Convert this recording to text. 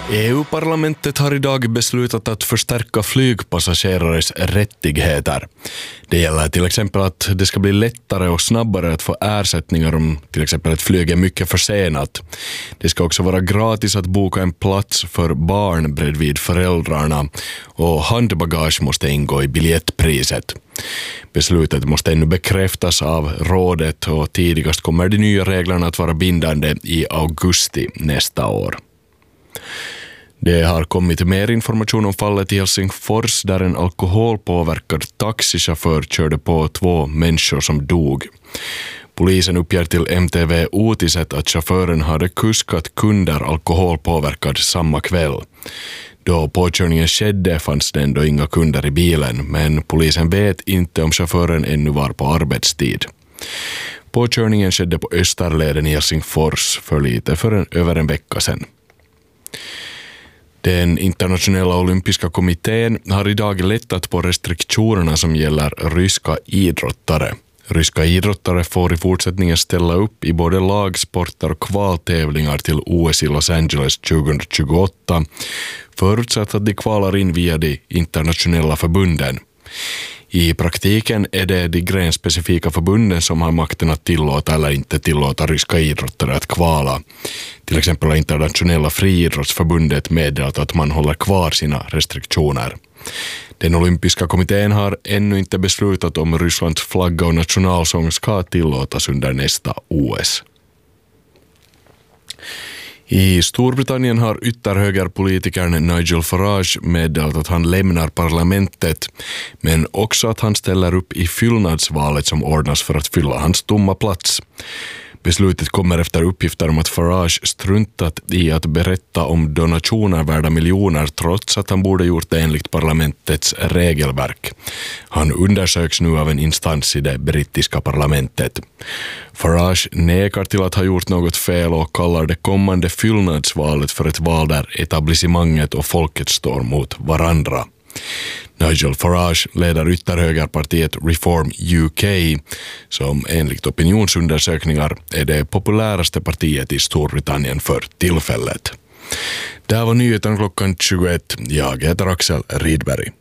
EU-parlamentet har idag beslutat att förstärka flygpassagerares rättigheter. Det gäller till exempel att det ska bli lättare och snabbare att få ersättningar om till exempel ett flyg är mycket försenat. Det ska också vara gratis att boka en plats för barn bredvid föräldrarna och handbagage måste ingå i biljettpriset. Beslutet måste ännu bekräftas av rådet och tidigast kommer de nya reglerna att vara bindande i augusti nästa år. Det har kommit mer information om fallet i Helsingfors där en alkoholpåverkad taxichaufför körde på 2 människor som dog. Polisen uppger till MTV Uutiset att chauffören hade kuskat kunder alkoholpåverkad samma kväll. Då påkörningen skedde fanns det ändå inga kunder i bilen, men polisen vet inte om chauffören ännu var på arbetstid. Påkörningen skedde på Österleden i Helsingfors för lite över en vecka sedan. Den internationella olympiska kommittén har idag lättat på restriktionerna som gäller ryska idrottare. Ryska idrottare får i fortsättningen ställa upp i både lagsporter och kvaltävlingar till OS i Los Angeles 2028, förutsatt att de kvalar in via de internationella förbunden. I praktiken är det de grenspecifika förbunden som har makten att tillåta eller inte tillåta ryska idrottare att kvala. Till exempel har internationella friidrottsförbundet meddelat att man håller kvar sina restriktioner. Den olympiska kommittén har ännu inte beslutat om Rysslands flagga och nationalsång ska tillåtas under nästa OS. I Storbritannien har ytterhögerpolitikern Nigel Farage meddelat att han lämnar parlamentet, men också att han ställer upp i fyllnadsvalet som ordnas för att fylla hans tomma plats. Beslutet kommer efter uppgifter om att Farage struntat i att berätta om donationer värda miljoner trots att han borde gjort det enligt parlamentets regelverk. Han undersöks nu av en instans i det brittiska parlamentet. Farage nekar till att ha gjort något fel och kallar det kommande fyllnadsvalet för ett val där etablissemanget och folket står mot varandra. Nigel Farage leder ytterhögerpartiet Reform UK som enligt opinionsundersökningar är det populäraste partiet i Storbritannien för tillfället. Det här var nyheten klockan 21. Jag heter Axel Rydberg.